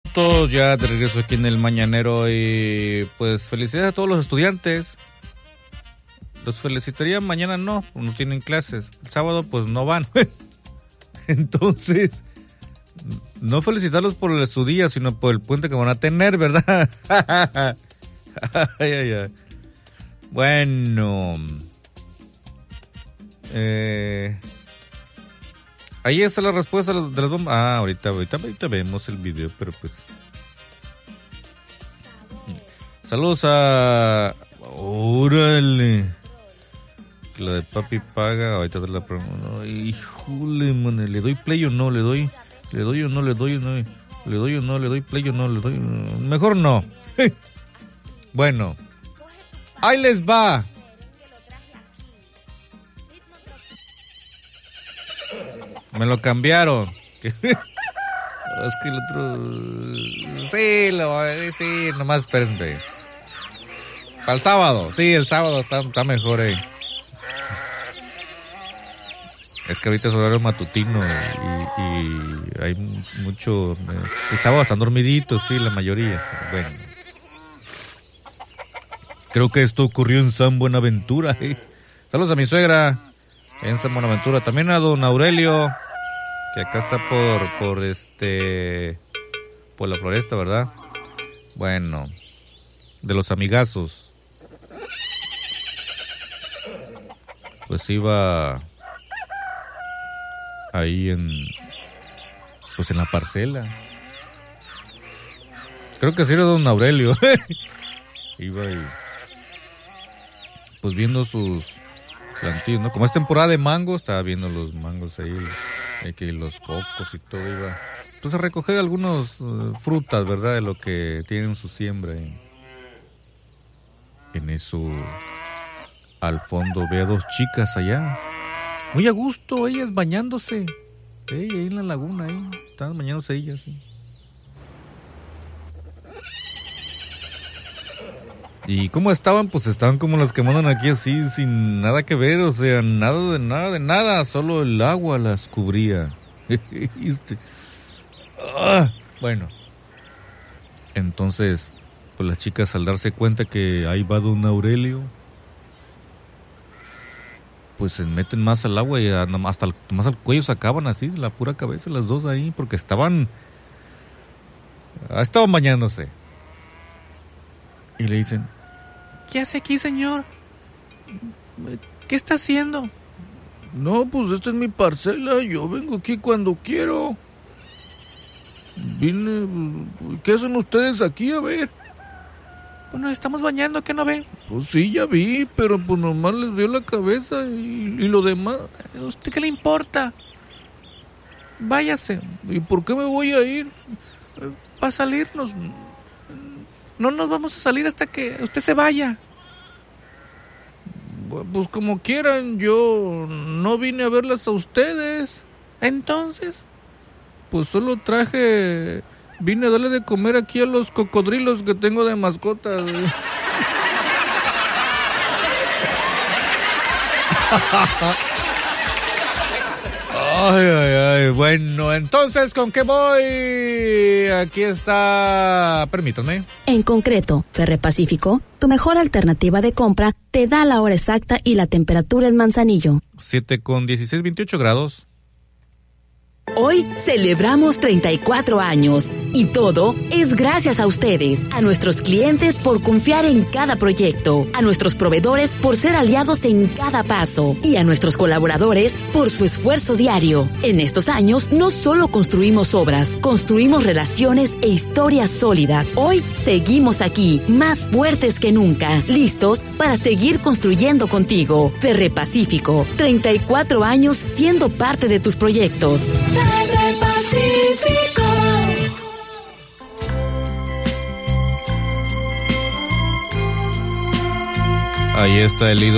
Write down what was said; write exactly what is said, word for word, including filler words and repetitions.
Todos ya de regreso aquí en el Mañanero y pues felicidades a todos los estudiantes. Los felicitaría mañana, no, no tienen clases. El sábado pues no van. Entonces, no felicitarlos por su día, sino por el puente que van a tener, ¿verdad? ay, ay, ay. Bueno, eh, ahí está la respuesta de las bombas. Ah, ahorita, ahorita, ahorita vemos el video, pero pues. Saludos a. Órale. La de papi paga. Ahorita te la pregunto. Híjole, man. ¿Le doy play o no? ¿Le doy? ¿Le doy o no? ¿Le doy o no? ¿Le doy o no? ¿Le doy play o no? ¿Le doy? Mejor no. Bueno. Ahí les va. Me lo cambiaron. Es que el otro... Sí, lo voy a decir. Nomás espérenme. Para el sábado. Sí, el sábado está, está mejor ahí. Es que ahorita es horario matutino y, y hay mucho... El sábado están dormiditos, sí, la mayoría. Bueno. Creo que esto ocurrió en San Buenaventura. ¿eh? Saludos a mi suegra en San Buenaventura. También a don Aurelio, que acá está por, por este, por la floresta, ¿verdad? Bueno, de los amigazos. Pues iba ahí en, pues en la parcela. Creo que sí era don Aurelio. Iba ahí. Pues viendo sus plantillos, ¿no? Como es temporada de mango, estaba viendo los mangos ahí, que los cocos y todo, iba pues a recoger algunas uh, frutas, ¿verdad? De lo que tienen su siembra. En, en eso, al fondo, ve a dos chicas allá, muy a gusto, ellas bañándose, hey, ahí en la laguna, ahí, estaban bañándose ellas, ¿sí? ¿Y cómo estaban? Pues estaban como las que mandan aquí así, sin nada que ver, o sea, nada de nada de nada, solo el agua las cubría. ah, bueno, entonces, pues las chicas al darse cuenta que ahí va don Aurelio, pues se meten más al agua y hasta el, más al cuello sacaban así, la pura cabeza, las dos ahí, porque estaban, estaban bañándose. Y le dicen, ¿qué hace aquí, señor? ¿Qué está haciendo? No, pues esta es mi parcela, yo vengo aquí cuando quiero. Vine, ¿qué hacen ustedes aquí? A ver. Bueno, estamos bañando, ¿qué no ven? Pues sí, ya vi, pero pues nomás les veo la cabeza y, y lo demás. ¿A usted qué le importa? Váyase. ¿Y por qué me voy a ir? Para salirnos... No nos vamos a salir hasta que usted se vaya. Pues como quieran, yo no vine a verlas a ustedes. Entonces, pues solo traje, vine a darle de comer aquí a los cocodrilos que tengo de mascotas. Ay, ay, ay, bueno, entonces, ¿con qué voy? Aquí está, permítanme. En concreto, Ferrepacífico, tu mejor alternativa de compra, te da la hora exacta y la temperatura en Manzanillo. siete con dieciséis, veintiocho grados. Hoy celebramos treinta y cuatro años y todo es gracias a ustedes, a nuestros clientes por confiar en cada proyecto, a nuestros proveedores por ser aliados en cada paso y a nuestros colaboradores por su esfuerzo diario. En estos años no solo construimos obras, construimos relaciones e historias sólidas. Hoy seguimos aquí, más fuertes que nunca, listos para seguir construyendo contigo. Ferrepacífico, treinta y cuatro años siendo parte de tus proyectos. Ferrepacífico. Ahí está el ídolo.